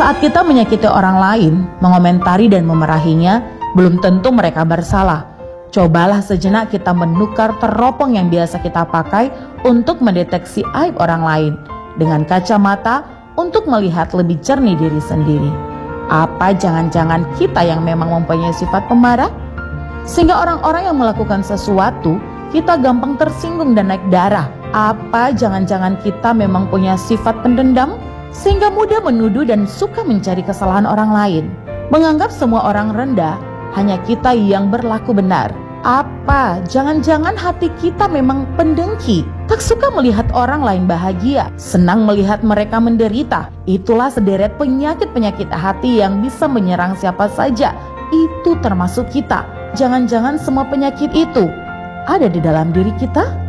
Saat kita menyakiti orang lain, mengomentari dan memarahinya, belum tentu mereka bersalah. Cobalah sejenak kita menukar teropong yang biasa kita pakai untuk mendeteksi aib orang lain dengan kacamata untuk melihat lebih jernih diri sendiri. Apa jangan-jangan kita yang memang mempunyai sifat pemarah? Sehingga orang-orang yang melakukan sesuatu, kita gampang tersinggung dan naik darah. Apa jangan-jangan kita memang punya sifat pendendam? Sehingga mudah menuduh dan suka mencari kesalahan orang lain. Menganggap semua orang rendah, hanya kita yang berlaku benar. Apa jangan-jangan hati kita memang pendengki, tak suka melihat orang lain bahagia, senang melihat mereka menderita. Itulah sederet penyakit-penyakit hati yang bisa menyerang siapa saja, itu termasuk kita. Jangan-jangan semua penyakit itu ada di dalam diri kita?